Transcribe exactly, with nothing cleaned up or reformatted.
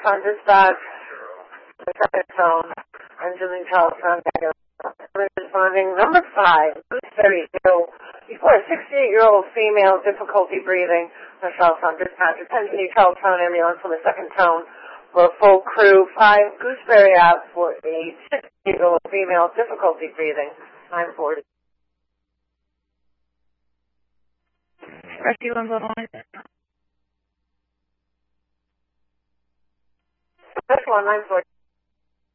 on dispatch, the second tone, engine telephone, responding. Number five, Gooseberry Hill. Before a sixty-eight-year-old female, difficulty breathing, her cell phone dispatch, attention to telephone ambulance on the second tone for a full crew. Five, Gooseberry out for a sixty-eight-year-old female, difficulty breathing, nine forty. Rescue one's on line. That's one, nine forty.